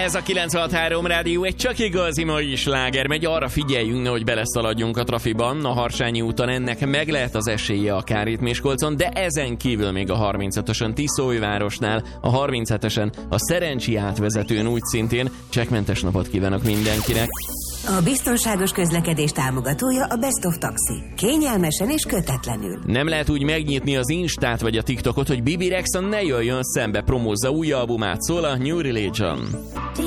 Ez a 963 Rádió, egy csak igazi mai sláger megy, arra figyeljünk, nehogy beleszaladjunk a trafiban. A Harsányi úton ennek meg lehet az esélye akár itt Miskolcon, de ezen kívül még a 35-ösön Tiszaújvárosnál, a 37-esen a Szerencsi átvezetőn úgy szintén. Csekkmentes napot kívánok mindenkinek! A biztonságos közlekedés támogatója a Best of Taxi. Kényelmesen és kötetlenül. Nem lehet úgy megnyitni az Instát vagy a TikTokot, hogy Bibi Rexha ne jöjjön szembe, promózza új albumát, szól a New Religion.